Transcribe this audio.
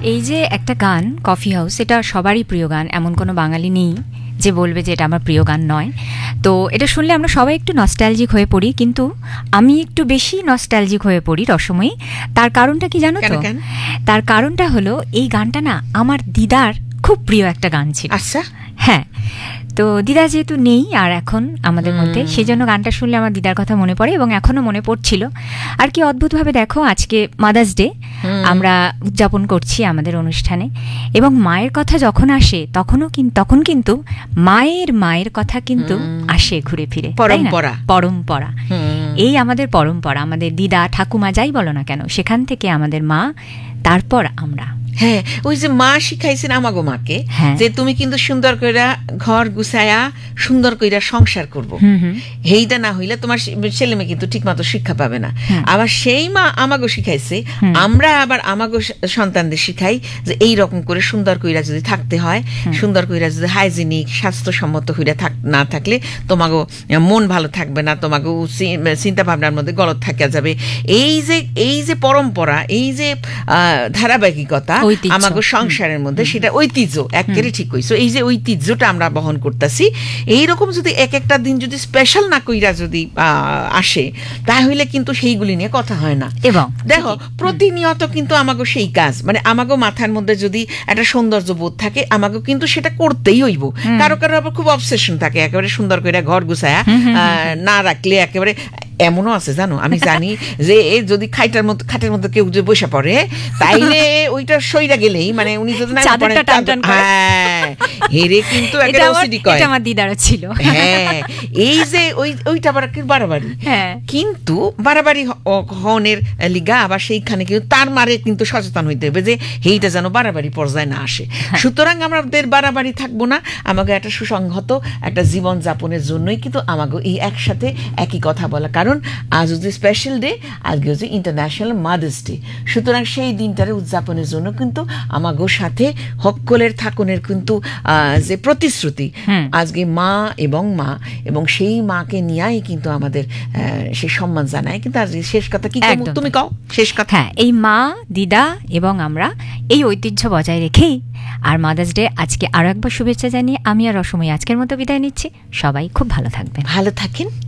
এই যে একটা গান কফি হাউস, এটা সবারই প্রিয় গান, এমন কোনো বাঙালি নেই যে বলবে যে এটা আমার প্রিয় গান নয়। তো এটা শুনলে আমরা সবাই একটু নস্টালজিক হয়ে পড়ি, কিন্তু আমি একটু বেশি নস্টালজিক হয়ে পড়ি রসময়ী। তার কারণটা কি জানো তো? তার কারণটা হলো এই গানটা না আমার দিদার খুব প্রিয় একটা গান ছিল। আচ্ছা, হ্যাঁ। তো দিদা যেহেতু নেই আর এখন আমাদের মধ্যে, সেই জন্য গানটা শুনলে আমার দিদার কথা মনে পড়ে এবং এখনো মনে পড়ছিল। আর কি অদ্ভুতভাবে দেখো, আজকে মাদার্স ডে আমরা উদযাপন করছি আমাদের অনুষ্ঠানে, এবং মায়ের কথা যখন আসে তখন কিন্তু মায়ের কথা কিন্তু আসে ঘুরে ফিরে, পরম্পরা। এই আমাদের পরম্পরা, আমাদের দিদা ঠাকুমা যাই বলো না কেন, সেখান থেকে আমাদের মা, তারপর আমরা। হ্যাঁ, ওই যে মা শিখাইছেন আমাগো মাকে যে তুমি কিন্তু সুন্দর কইরা ঘর গুছায়া সুন্দর কইরা সংসার করব, হেইটা না হইলে তোমার ছেলে মেয়ে কিন্তু ঠিকমতো শিক্ষা পাবে না। আবার সেই মা আমাগো শিখাইছে, আমরা আবার আমাগো সন্তানদের শিখাই যে এই রকম করে সুন্দর কইরা যদি থাকতে হয়, সুন্দর কইরা যদি হাইজিনিক স্বাস্থ্যসম্মত হইরা না থাকলে তোমাগো মন ভালো থাকবে না, তোমাগো চিন্তা ভাবনার মধ্যে গলত থাকা যাবে। এই যে পরম্পরা, এই যে ধারাবাহিকতা আমাগো সংসারের মধ্যে, সেটা ঐতিহ্য, একেবারে ঠিক কইছো। এই যে ঐতিহ্যটা আমরা বহন করতেছি, এইরকম যদি এক একটা দিন যদি স্পেশাল না কইরা যদি আসে, তাহলে কিন্তু সেইগুলি নিয়ে কথা হয় না। এবং দেখো প্রতিনিয়ত কিন্তু আমাগো সেই কাজ, মানে আমাগো মাথার মধ্যে যদি একটা সৌন্দর্য বোধ থাকে, আমাগো কিন্তু সেটা করতেই হইব। কারো আবার খুব অবসেশন থাকে একেবারে সুন্দর করে ঘর গুছায়া না রাখলে একেবারে। এমনও আছে জানো, আমি জানি যে যদি খাটের মধ্যে কেউ যে বসে পড়ে, তাইলে ওইটা সইরা গেলেই, মানে উনি যদি হেরে কিন্তু আমার দিদারও ছিল। হ্যাঁ, এই যে ওইটা আবার বাড়াবাড়ি, কিন্তু বাড়াবাড়ি হনের লিগা আবার সেইখানে কিন্তু তার মারে কিন্তু সচেতন হইতে হবে যে এইটা যেন বাড়াবাড়ি পর্যায়ে না আসে। সুতরাং আমাদের বাড়াবাড়ি থাকবো না, আমাকে একটা সুসংহত একটা জীবন যাপনের জন্যই কিন্তু আমাকে এই একসাথে একই কথা বলা। কারণ আজ হচ্ছে স্পেশাল ডে, আজকে হচ্ছে ইন্টারন্যাশনাল মাদার্স ডে। সুতরাং সেই দিনটারে উদযাপনের জন্য কিন্তু আমাগো সাথে হক্কলের থাকনের কিন্তু যে প্রতিশ্রুতি, আজকে মা এবং সেই মাকে নিয়েই কিন্তু আমাদের সেই সম্মান জানায়। কিন্তু আজকে শেষ কথা কি তুমি কও? শেষ কথা, হ্যাঁ, এই মা, দিদা এবং আমরা এই ঐতিহ্য বজায় রেখেই আর মাদার্স ডে আজকে আরো একবার শুভেচ্ছা জানিয়ে আমি আর রসময়ী আজকের মতো বিদায় নিচ্ছি। সবাই খুব ভালো থাকবেন, ভালো থাকেন।